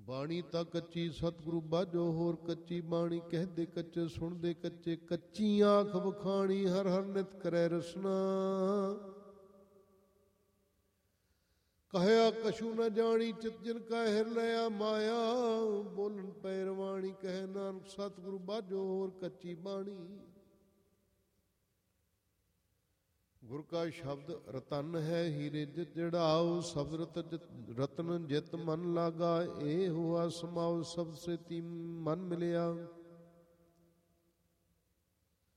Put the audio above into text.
ਬਾਣੀ ਤਾਂ ਕੱਚੀ ਸਤਿਗੁਰੂ ਬਾਝੋ ਹੋਰ ਕੱਚੀ ਬਾਣੀ, ਕਹਦੇ ਕੱਚੇ ਸੁਣਦੇ ਕੱਚੇ, ਕੱਚੀ ਆਂਖ ਵਖਾਣੀ ਹਰ ਹਰ ਨਿਤ ਕਰੈ ਰਸਨਾ। ਕਹਿਆ ਕਛੂ ਨ ਜਾਣੀ ਚਿਤ ਜਿਨ ਕਾ ਹਿਰ ਲਿਆ ਮਾਇਆ, ਬੋਲਣ ਪੈ ਰਵਾਣੀ ਕਹਿ ਨਾਨਕ ਸਤਿਗੁਰੂ ਬਾਝੋ ਹੋਰ ਕੱਚੀ ਬਾਣੀ। ਗੁਰ ਕਾ ਸ਼ਬਦ ਰਤਨ ਹੈ ਹੀਰੇ ਜਿਤ ਜੜਾਓ, ਸ਼ਬਦ ਰਤਨ ਜਿਤ ਮਨ ਲਾਗਾ, ਇਹ ਹੁਆ ਸਮਾਉ ਸ਼ਬਦ ਸੇਤੀ ਮਨ ਮਿਲਿਆ।